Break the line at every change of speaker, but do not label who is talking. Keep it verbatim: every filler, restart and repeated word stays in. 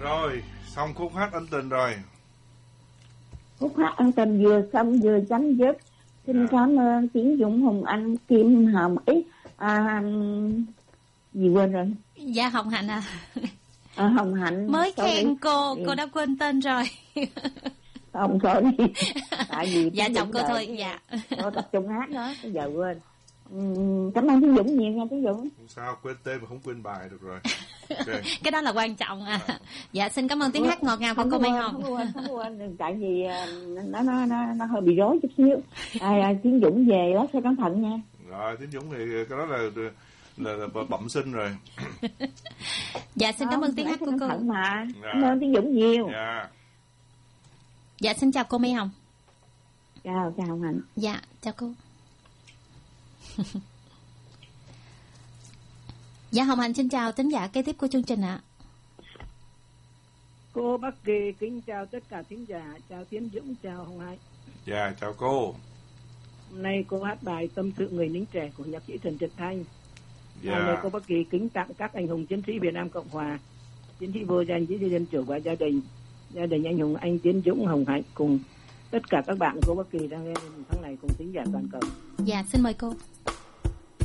Rồi, xong khúc hát ân tình rồi.
Khúc hát ân tình vừa xong vừa chấm dứt. Xin yeah. cảm ơn Tiến Dũng, Hồng Anh, Kim Hồng ấy à, gì quên rồi.
Dạ Hồng Hạnh à.
À, Hồng Hạnh
mới
sorry.
Khen cô,
ừ.
cô đã quên tên rồi.
Không sorry. Tại vì
dạ chồng cô thôi. Dạ.
Cô tập trung hát đó, bây giờ quên. Uhm, cảm ơn Tiến Dũng nhiều nha Tiến Dũng.
Không sao, quên tên mà không quên bài được rồi. Okay.
Cái đó là quan trọng à. Dạ xin cảm ơn tiếng hát ngọt ngào của cô Mai Hồng.
Không quên, không quên, tại vì nó nó nó nó hơi bị rối chút xíu. À, Tiến Dũng về đó sẽ cẩn thận nha.
Rồi Tiến Dũng thì cái đó là là, là bẩm sinh rồi.
Dạ xin cảm ơn tiếng hát của cô.
Mà cảm ơn Tiến Dũng nhiều.
Dạ.
Dạ xin chào cô Mai Hồng.
Chào chào Hạnh.
Dạ chào cô. Dạ Hồng Hạnh xin chào thính giả kế tiếp của chương trình ạ.
Cô Bắc Kỳ kính chào tất cả thính giả, chào Tiến Dũng, chào Hồng Hạnh.
Dạ chào cô.
Hôm nay cô hát bài Tâm sự người lính trẻ của nhạc sĩ Trần Trần Thanh.
Dạ.
Hôm nay cô Bắc Kỳ kính tặng các anh hùng chiến sĩ Việt Nam Cộng Hòa, chiến sĩ vô danh, chiến sĩ dân chủ và gia đình, gia đình anh hùng anh Tiến Dũng, Hồng Hạnh cùng tất cả các bạn cô Bắc Kỳ đang nghe tháng này cùng thính giả toàn cầu.
Dạ xin mời cô.